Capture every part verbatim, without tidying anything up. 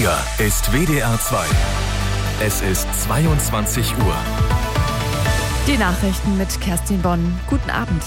Hier ist W D R zwei. Es ist zweiundzwanzig Uhr. Die Nachrichten mit Kerstin Bonn. Guten Abend.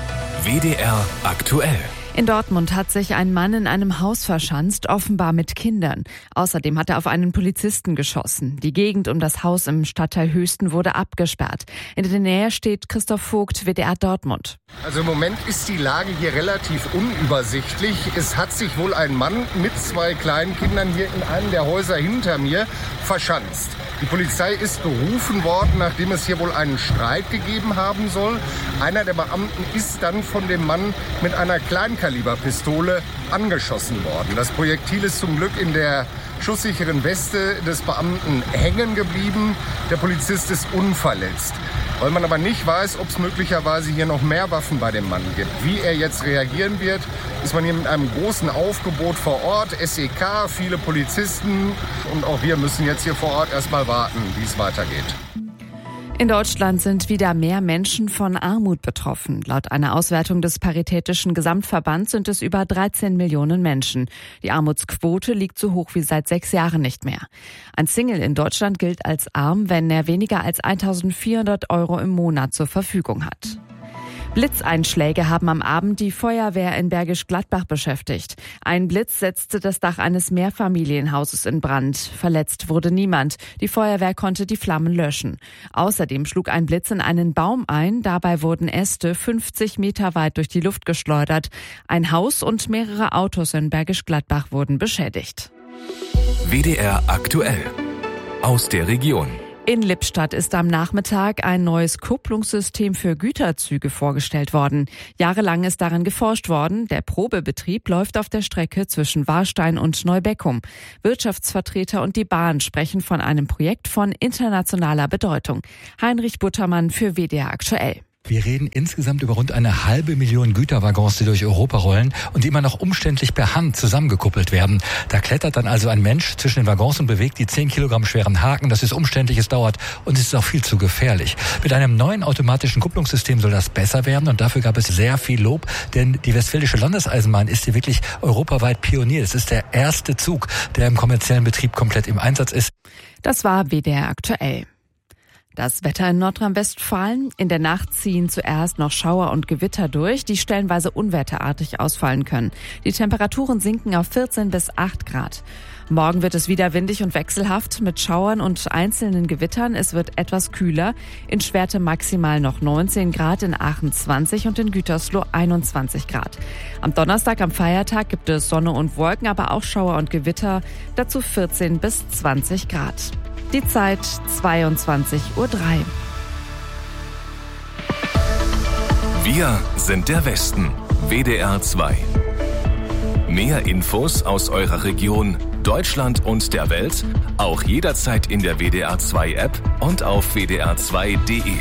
W D R aktuell. In Dortmund hat sich ein Mann in einem Haus verschanzt, offenbar mit Kindern. Außerdem hat er auf einen Polizisten geschossen. Die Gegend um das Haus im Stadtteil Höchsten wurde abgesperrt. In der Nähe steht Christoph Vogt, W D R Dortmund. Also im Moment ist die Lage hier relativ unübersichtlich. Es hat sich wohl ein Mann mit zwei kleinen Kindern hier in einem der Häuser hinter mir verschanzt. Die Polizei ist berufen worden, nachdem es hier wohl einen Streit gegeben haben soll. Einer der Beamten ist dann von dem Mann mit einer Kleinkaliberpistole angeschossen worden. Das Projektil ist zum Glück in der schusssicheren Weste des Beamten hängen geblieben. Der Polizist ist unverletzt. Weil man aber nicht weiß, ob es möglicherweise hier noch mehr Waffen bei dem Mann gibt. Wie er jetzt reagieren wird, ist man hier mit einem großen Aufgebot vor Ort, S E K, viele Polizisten. Und auch wir müssen jetzt hier vor Ort erstmal warten, wie es weitergeht. In Deutschland sind wieder mehr Menschen von Armut betroffen. Laut einer Auswertung des Paritätischen Gesamtverbands sind es über dreizehn Millionen Menschen. Die Armutsquote liegt so hoch wie seit sechs Jahren nicht mehr. Ein Single in Deutschland gilt als arm, wenn er weniger als eintausendvierhundert Euro im Monat zur Verfügung hat. Blitzeinschläge haben am Abend die Feuerwehr in Bergisch Gladbach beschäftigt. Ein Blitz setzte das Dach eines Mehrfamilienhauses in Brand. Verletzt wurde niemand. Die Feuerwehr konnte die Flammen löschen. Außerdem schlug ein Blitz in einen Baum ein. Dabei wurden Äste fünfzig Meter weit durch die Luft geschleudert. Ein Haus und mehrere Autos in Bergisch Gladbach wurden beschädigt. W D R aktuell. Aus der Region. In Lippstadt ist am Nachmittag ein neues Kupplungssystem für Güterzüge vorgestellt worden. Jahrelang ist daran geforscht worden. Der Probebetrieb läuft auf der Strecke zwischen Warstein und Neubeckum. Wirtschaftsvertreter und die Bahn sprechen von einem Projekt von internationaler Bedeutung. Heinrich Buttermann für W D R aktuell. Wir reden insgesamt über rund eine halbe Million Güterwaggons, die durch Europa rollen und die immer noch umständlich per Hand zusammengekuppelt werden. Da klettert dann also ein Mensch zwischen den Waggons und bewegt die zehn Kilogramm schweren Haken. Das ist umständlich, es dauert und es ist auch viel zu gefährlich. Mit einem neuen automatischen Kupplungssystem soll das besser werden und dafür gab es sehr viel Lob, denn die Westfälische Landeseisenbahn ist hier wirklich europaweit Pionier. Es ist der erste Zug, der im kommerziellen Betrieb komplett im Einsatz ist. Das war W D R aktuell. Das Wetter in Nordrhein-Westfalen. In der Nacht ziehen zuerst noch Schauer und Gewitter durch, die stellenweise unwetterartig ausfallen können. Die Temperaturen sinken auf vierzehn bis acht Grad. Morgen wird es wieder windig und wechselhaft mit Schauern und einzelnen Gewittern. Es wird etwas kühler. In Schwerte maximal noch neunzehn Grad, in Aachen zwanzig und in Gütersloh einundzwanzig Grad. Am Donnerstag, am Feiertag, gibt es Sonne und Wolken, aber auch Schauer und Gewitter. Dazu vierzehn bis zwanzig Grad. Die Zeit zweiundzwanzig Uhr drei. Wir sind der Westen. W D R zwei. Mehr Infos aus eurer Region, Deutschland und der Welt, auch jederzeit in der W D R zwei App und auf w d r zwei punkt d e.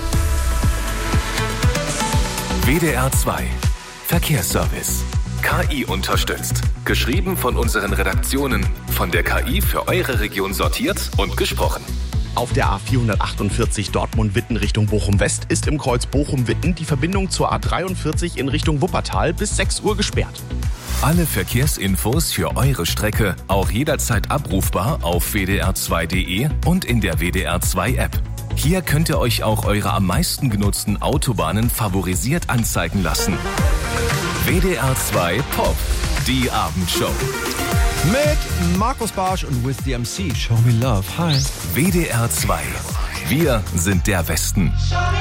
W D R zwei. Verkehrsservice. K I unterstützt. Geschrieben von unseren Redaktionen. Von der K I für eure Region sortiert und gesprochen. Auf der A vierhundertachtundvierzig Dortmund-Witten Richtung Bochum-West ist im Kreuz Bochum-Witten die Verbindung zur A dreiundvierzig in Richtung Wuppertal bis sechs Uhr gesperrt. Alle Verkehrsinfos für eure Strecke auch jederzeit abrufbar auf w d r zwei punkt d e und in der W D R zwei App. Hier könnt ihr euch auch eure am meisten genutzten Autobahnen favorisiert anzeigen lassen. W D R zwei Pop, die Abendshow. Mit Markus Barsch und With the M C. Show me love. Hi. W D R zwei. Wir sind der Westen.